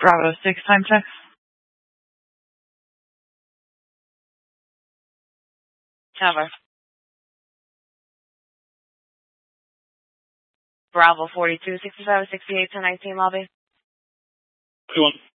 Bravo 6 time check. Cover. Bravo 42, 67, 68 to 19 lobby. 21.